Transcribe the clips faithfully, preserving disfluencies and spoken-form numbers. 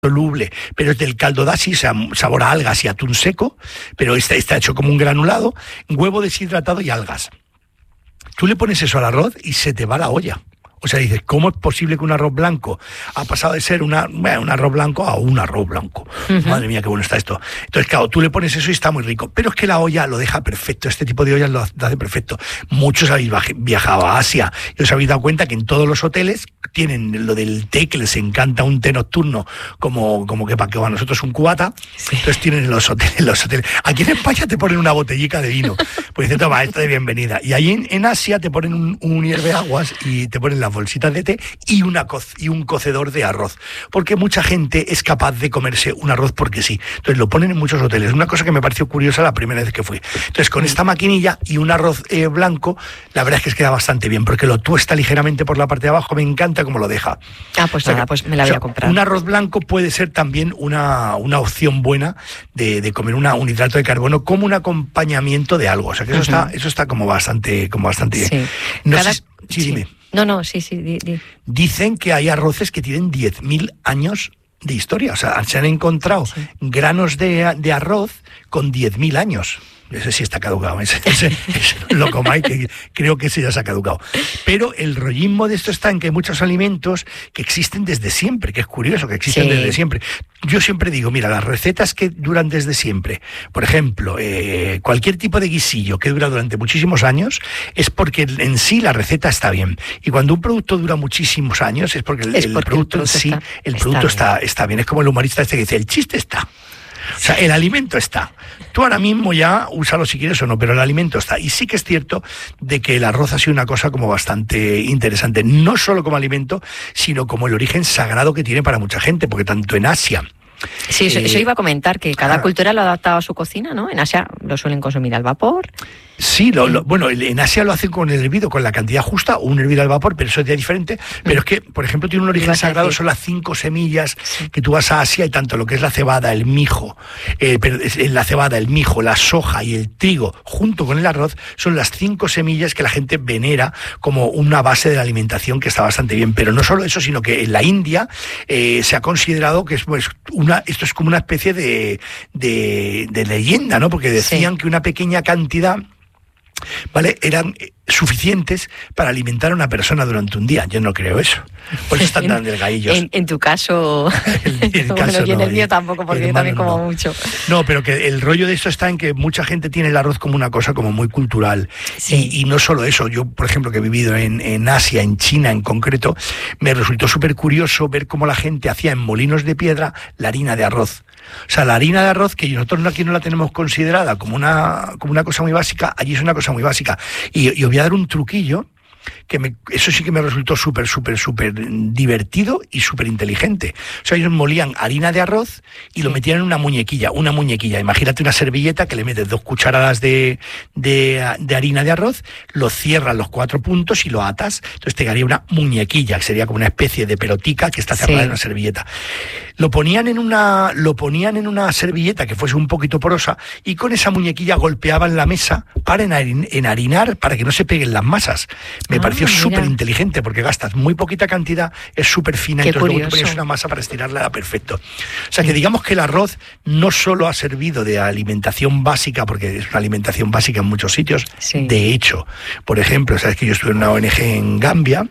soluble, pero es del caldo dashi, sabor a algas y atún seco, pero está, está hecho como un granulado, huevo deshidratado y algas. Tú le pones eso al arroz y se te va la olla. O sea, dices, ¿cómo es posible que un arroz blanco ha pasado de ser una, bueno, un arroz blanco a un arroz blanco? Uh-huh. Madre mía, qué bueno está esto. Entonces, claro, tú le pones eso y está muy rico. Pero es que la olla lo deja perfecto. Este tipo de ollas lo hace perfecto. Muchos habéis viajado a Asia y os habéis dado cuenta que en todos los hoteles tienen lo del té, que les encanta un té nocturno, como, como que para que a nosotros un cubata. Sí. Entonces tienen en los hoteles, los hoteles. Aquí en España te ponen una botellica de vino. Pues dice, toma, esto de bienvenida. Y ahí en, en Asia te ponen un, un hierveaguas y te ponen la bolsitas de té y, una co- y un cocedor de arroz, porque mucha gente es capaz de comerse un arroz porque sí. Entonces lo ponen en muchos hoteles. Una cosa que me pareció curiosa la primera vez que fui. Entonces con esta maquinilla y un arroz eh, blanco, la verdad es que es queda bastante bien, porque lo tuesta ligeramente por la parte de abajo. Me encanta cómo lo deja. Ah, pues o sea, nada, pues me la voy o sea, a comprar. Un arroz blanco puede ser también una, una opción buena de, de comer una, un hidrato de carbono como un acompañamiento de algo. O sea que eso, uh-huh. está, eso está como bastante, como bastante bien. Sí. No Cada... sé, sí, dime. No, no, sí, sí. Di, di. Dicen que hay arroces que tienen diez mil años de historia. O sea, se han encontrado sí. granos de, de arroz con diez mil años. Ese sí está caducado, ese, ese, ese lo comáis, que creo que ese ya se ha caducado. Pero el rollismo de esto está en que hay muchos alimentos que existen desde siempre, que es curioso, que existen sí. desde siempre. Yo siempre digo, mira, las recetas que duran desde siempre, por ejemplo, eh, cualquier tipo de guisillo que dura durante muchísimos años, es porque en sí la receta está bien. Y cuando un producto dura muchísimos años, es porque el, es el, porque producto, el producto en sí, está, el está producto bien. Está, está bien. Es como el humorista este que dice, el chiste está. O sea, el alimento está. Tú ahora mismo ya úsalo si quieres o no, pero el alimento está. Y sí que es cierto de que el arroz ha sido una cosa como bastante interesante, no solo como alimento, sino como el origen sagrado que tiene para mucha gente, porque tanto en Asia... Sí, eso, eh, eso iba a comentar, que cada ah, cultura lo ha adaptado a su cocina, ¿no? En Asia lo suelen consumir al vapor. Sí, lo, lo, bueno, en Asia lo hacen con el hervido, con la cantidad justa, o un hervido al vapor, pero eso es ya diferente. Pero mm. es que, por ejemplo, tiene un origen sagrado, son las cinco semillas sí. que tú vas a Asia, y tanto lo que es la cebada, el mijo, eh, pero la cebada, el mijo, la soja y el trigo, junto con el arroz, son las cinco semillas que la gente venera como una base de la alimentación que está bastante bien. Pero no solo eso, sino que en la India eh, se ha considerado que es pues una, esto es como una especie de, de, de leyenda, ¿no? Porque decían sí. que una pequeña cantidad, ¿vale?, eran suficientes para alimentar a una persona durante un día. Yo no creo eso. Por eso están tan delgadillos. En, en tu caso... en, en bueno, caso yo en no, el mío tampoco, porque yo también como no. mucho. No, pero que el rollo de esto está en que mucha gente tiene el arroz como una cosa como muy cultural. Sí. Y, y no solo eso. Yo, por ejemplo, que he vivido en, en Asia, en China en concreto, me resultó súper curioso ver cómo la gente hacía en molinos de piedra la harina de arroz. O sea, la harina de arroz, que nosotros aquí no la tenemos considerada como una, como una cosa muy básica, allí es una cosa muy básica. Y, y os voy a dar un truquillo, que me, eso sí que me resultó súper, súper, súper divertido y súper inteligente. O sea, ellos molían harina de arroz y lo metían en una muñequilla, una muñequilla. Imagínate una servilleta que le metes dos cucharadas de, de, de harina de arroz, lo cierras los cuatro puntos y lo atas. Entonces te quedaría una muñequilla, que sería como una especie de pelotica que está cerrada sí. en una servilleta. Lo ponían en una, lo ponían en una servilleta que fuese un poquito porosa y con esa muñequilla golpeaban la mesa para enharinar, para que no se peguen las masas. Me ah, pareció súper inteligente porque gastas muy poquita cantidad, es súper fina, Qué entonces curioso. luego tú pones una masa para estirarla perfecto. O sea que digamos que el arroz no solo ha servido de alimentación básica, porque es una alimentación básica en muchos sitios, sí. de hecho, por ejemplo, sabes que yo estuve en una O N G en Gambia,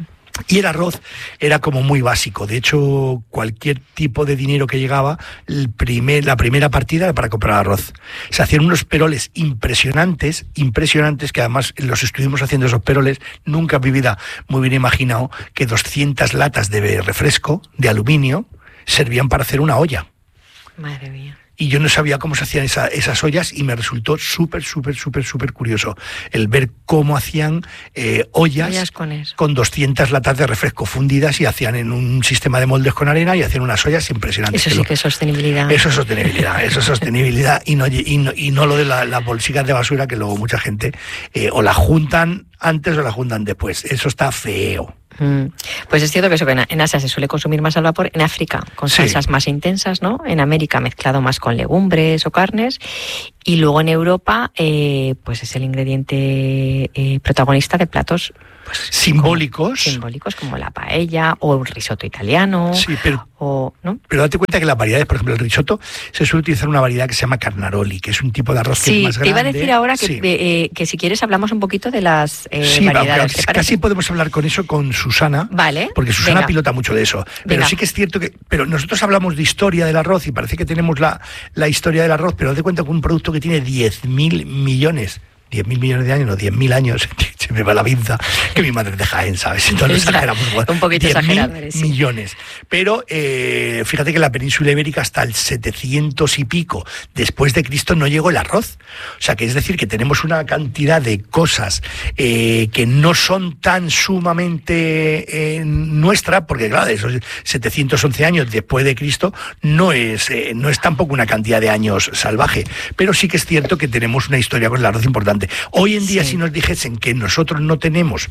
y el arroz era como muy básico. De hecho, cualquier tipo de dinero que llegaba, el primer, la primera partida era para comprar arroz. Se hacían unos peroles impresionantes, impresionantes, que además los estuvimos haciendo esos peroles. Nunca en mi vida me hubiera imaginado que doscientas latas de refresco, de aluminio, servían para hacer una olla. Madre mía. Y yo no sabía cómo se hacían esa, esas ollas y me resultó súper, súper, súper, súper curioso el ver cómo hacían eh, ollas, ollas con, eso. con doscientas latas de refresco fundidas y hacían en un sistema de moldes con arena y hacían unas ollas impresionantes. Eso sí que es sostenibilidad. Eso es sostenibilidad, eso es sostenibilidad y no, y no, y no lo de la, las bolsitas de basura que luego mucha gente eh, o la juntan antes o la juntan después. Eso está feo. Mm. Pues es cierto que eso que en Asia se suele consumir más al vapor, en África con salsas sí. más intensas, ¿no? En América mezclado más con legumbres o carnes, y luego en Europa eh, pues es el ingrediente eh, protagonista de platos pues, simbólicos. Como, simbólicos como la paella o un risotto italiano. Sí, pero, o, ¿no? pero date cuenta que las variedades, por ejemplo, el risotto, se suele utilizar una variedad que se llama carnaroli, que es un tipo de arroz sí, que es más grande. Sí, te iba a decir ahora que, sí. eh, que si quieres hablamos un poquito de las eh, sí, variedades. Sí, casi podemos hablar con eso con Susana, vale, porque Susana venga. pilota mucho de eso. Pero venga. sí que es cierto que... Pero nosotros hablamos de historia del arroz y parece que tenemos la, la historia del arroz, pero date cuenta que un producto que tiene diez mil millones... diez mil millones de años, no, diez mil años, se me va la pinza, que mi madre es de Jaén, ¿sabes? Entonces exageramos. Un poquito exagerado. Sí. millones. Pero eh, fíjate que en la península ibérica hasta el setecientos y pico después de Cristo no llegó el arroz. O sea, que es decir, que tenemos una cantidad de cosas eh, que no son tan sumamente eh, nuestra, porque claro, esos setecientos once años después de Cristo no es, eh, no es tampoco una cantidad de años salvaje. Pero sí que es cierto que tenemos una historia con el arroz importante. Hoy en día, sí. si nos dijesen que nosotros no tenemos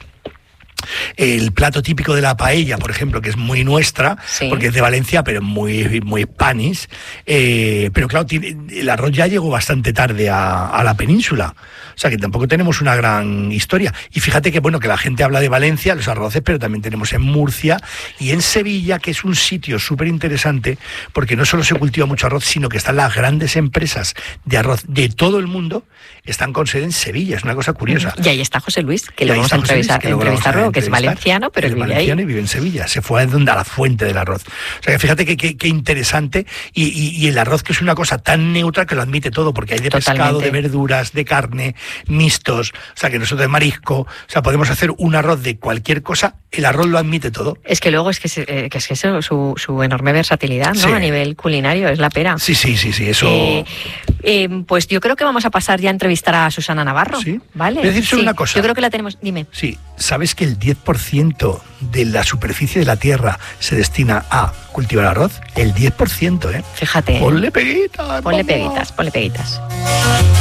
el plato típico de la paella, por ejemplo, que es muy nuestra, sí. porque es de Valencia, pero muy, muy Spanish, eh, pero claro, tiene, el arroz ya llegó bastante tarde a, a la península. O sea que tampoco tenemos una gran historia. Y fíjate que bueno, que la gente habla de Valencia, los arroces, pero también tenemos en Murcia y en Sevilla, que es un sitio súper interesante, porque no solo se cultiva mucho arroz, sino que están las grandes empresas de arroz de todo el mundo, están con sede en Sevilla. Es una cosa curiosa. Y ahí está José Luis, que lo vamos a entrevistar, que entrevistar luego, que es valenciano, pero es vive valenciano ahí. y vive en Sevilla. Se fue a donde a la fuente del arroz. O sea que fíjate que, que, que interesante. Y, y, y el arroz, que es una cosa tan neutra que lo admite todo, porque hay de Totalmente. pescado, de verduras, de carne, mixtos, o sea que nosotros de marisco, o sea, podemos hacer un arroz de cualquier cosa, el arroz lo admite todo. Es que luego es que, eh, que es que eso, su, su enorme versatilidad, ¿no? Sí. A nivel culinario, es la pera. Sí, sí, sí, sí, eso... Eh, eh, pues yo creo que vamos a pasar ya a entrevistar a Susana Navarro, ¿sí? ¿Vale? Voy a decir solo sí, una cosa. Yo creo que la tenemos, dime. Sí, ¿sabes que el diez por ciento de la superficie de la tierra se destina a cultivar arroz? El diez por ciento, ¿eh? Fíjate. Ponle peguitas. Ponle peguitas, ponle peguitas.